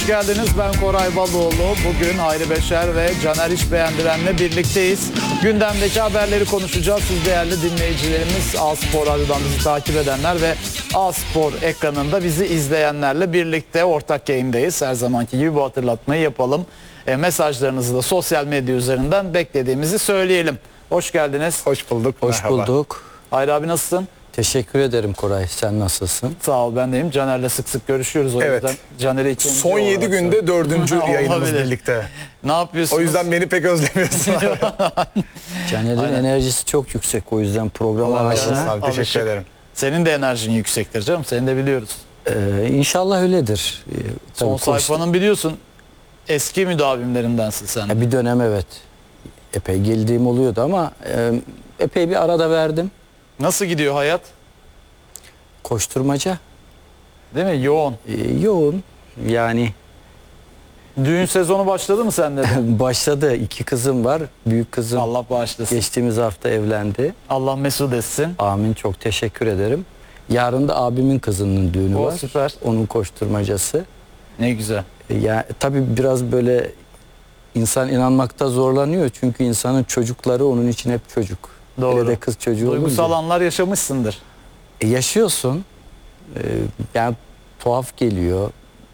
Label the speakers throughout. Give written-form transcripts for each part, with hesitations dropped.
Speaker 1: Hoş geldiniz. Ben Koray Baloğlu. Bugün Hayri Beşer ve Caner İşbeğendiren'le birlikteyiz. Gündemdeki haberleri konuşacağız. Siz değerli dinleyicilerimiz, A-Spor Radyo'dan bizi takip edenler ve A-Spor ekranında bizi izleyenlerle birlikte ortak yayındayız. Her zamanki gibi bu hatırlatmayı yapalım. Mesajlarınızı da sosyal medya üzerinden beklediğimizi söyleyelim. Hoş geldiniz.
Speaker 2: Hoş bulduk.
Speaker 3: Hoş
Speaker 2: Merhaba.
Speaker 3: bulduk.
Speaker 1: Hayri abi nasılsın?
Speaker 3: Teşekkür ederim Koray. Sen nasılsın?
Speaker 1: Sağ ol, ben deyim. Caner'le sık sık görüşüyoruz. O
Speaker 2: Evet.
Speaker 1: yüzden Caner'i ikinci
Speaker 2: Son 7
Speaker 1: olarak
Speaker 2: günde 4. yayınımız
Speaker 1: Olabilir.
Speaker 2: birlikte.
Speaker 1: Ne yapıyorsunuz?
Speaker 2: O yüzden beni pek özlemiyorsun.
Speaker 3: Caner'in enerjisi çok yüksek, o yüzden programa
Speaker 2: Allah razı olsun
Speaker 3: aşina.
Speaker 2: abi. Teşekkür
Speaker 1: Alışık.
Speaker 2: ederim.
Speaker 1: Senin de enerjin yüksektir canım. Seni de biliyoruz.
Speaker 3: İnşallah öyledir.
Speaker 1: Son
Speaker 3: Tabii
Speaker 1: sayfanın biliyorsun eski müdavimlerindensin sen.
Speaker 3: bir dönem evet. Epey geldiğim oluyordu ama epey bir arada verdim.
Speaker 1: Nasıl gidiyor hayat?
Speaker 3: Koşturmaca.
Speaker 1: Değil mi? Yoğun.
Speaker 3: Yoğun. Yani
Speaker 1: Düğün sezonu başladı mı sende de?
Speaker 3: başladı. 2 kızım var. Büyük kızım
Speaker 1: Allah bağışlasın.
Speaker 3: geçtiğimiz hafta evlendi.
Speaker 1: Allah mesut etsin.
Speaker 3: Amin, çok teşekkür ederim. Yarın da abimin kızının düğünü
Speaker 1: O
Speaker 3: var.
Speaker 1: süper.
Speaker 3: Onun koşturmacası.
Speaker 1: Ne güzel.
Speaker 3: Ya tabii biraz böyle insan inanmakta zorlanıyor, çünkü insanın çocukları onun için hep çocuk.
Speaker 1: Doğru.
Speaker 3: Hele de kız çocuğu
Speaker 1: Duygusal
Speaker 3: olunca.
Speaker 1: anlar yaşamışsındır.
Speaker 3: Yaşıyorsun. Yani tuhaf geliyor.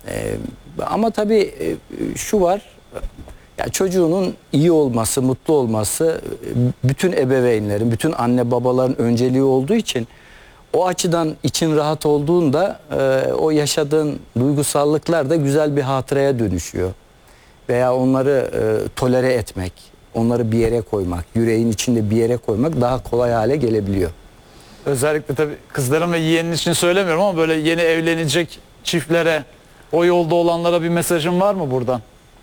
Speaker 3: Ama tabii şu var. Ya çocuğunun iyi olması, mutlu olması bütün ebeveynlerin, bütün anne babaların önceliği olduğu için o açıdan için rahat olduğunda o yaşadığın duygusallıklar da güzel bir hatıraya dönüşüyor. Veya onları tolere etmek, onları bir yere koymak, yüreğin içinde bir yere koymak daha kolay hale gelebiliyor.
Speaker 1: Özellikle tabii kızların ve yeğenin için söylemiyorum ama böyle yeni evlenecek çiftlere, o yolda olanlara bir mesajın var mı buradan?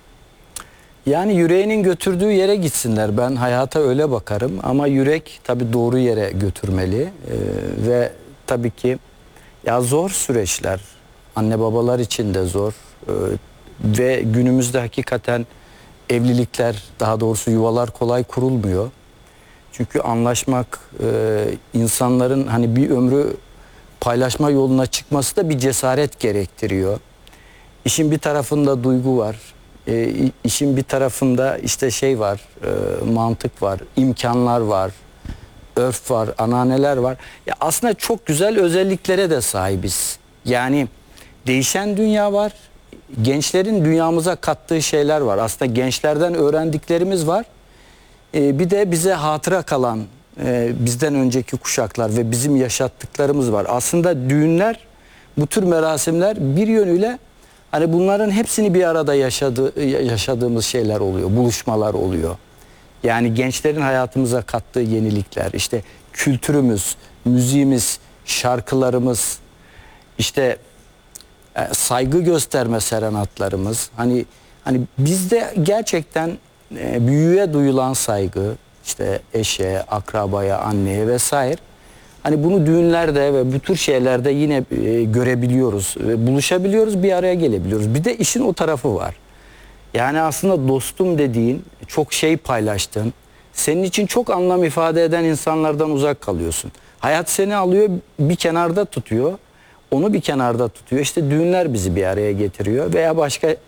Speaker 3: Yani yüreğinin götürdüğü yere gitsinler. Ben hayata öyle bakarım ama yürek tabii doğru yere götürmeli. Ve tabii ki ya zor süreçler, anne babalar için de zor. Ve günümüzde hakikaten evlilikler, daha doğrusu yuvalar kolay kurulmuyor. Çünkü anlaşmak, insanların hani bir ömrü paylaşma yoluna çıkması da bir cesaret gerektiriyor. İşin bir tarafında duygu var. İşin bir tarafında işte şey var, mantık var, imkanlar var, örf var, ananeler var. Ya aslında çok güzel özelliklere de sahibiz. Yani değişen dünya var. Gençlerin dünyamıza kattığı şeyler var. Aslında gençlerden öğrendiklerimiz var. Bir de bize hatıra kalan bizden önceki kuşaklar ve bizim yaşattıklarımız var. Aslında düğünler, bu tür merasimler bir yönüyle hani bunların hepsini bir arada yaşadığımız şeyler oluyor, buluşmalar oluyor. Yani gençlerin hayatımıza kattığı yenilikler, işte kültürümüz, müziğimiz, şarkılarımız, işte saygı gösterme serenatlarımız. Hani bizde gerçekten büyüğe duyulan saygı, işte eşe, akrabaya, anneye vesaire. Hani bunu düğünlerde ve bu tür şeylerde yine görebiliyoruz, buluşabiliyoruz, bir araya gelebiliyoruz. Bir de işin o tarafı var. Yani aslında dostum dediğin, çok şey paylaştığın, senin için çok anlam ifade eden insanlardan uzak kalıyorsun. Hayat seni alıyor, bir kenarda tutuyor, onu bir kenarda tutuyor. İşte düğünler bizi bir araya getiriyor veya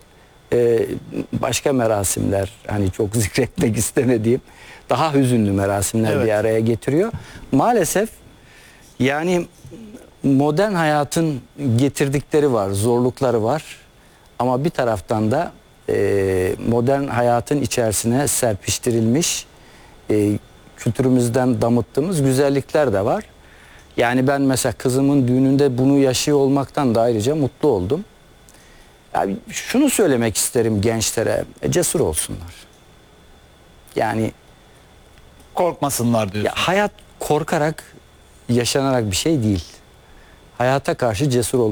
Speaker 3: başka merasimler, hani çok zikretmek istemediğim daha hüzünlü merasimler
Speaker 1: Evet.
Speaker 3: bir araya getiriyor. Maalesef yani modern hayatın getirdikleri var, zorlukları var. Ama bir taraftan da modern hayatın içerisine serpiştirilmiş kültürümüzden damıttığımız güzellikler de var. Yani ben mesela kızımın düğününde bunu yaşıyor olmaktan da ayrıca mutlu oldum. Yani şunu söylemek isterim gençlere, cesur olsunlar. Yani
Speaker 1: Korkmasınlar diyorsun.
Speaker 3: ya hayat korkarak yaşanarak bir şey değil. Hayata karşı cesur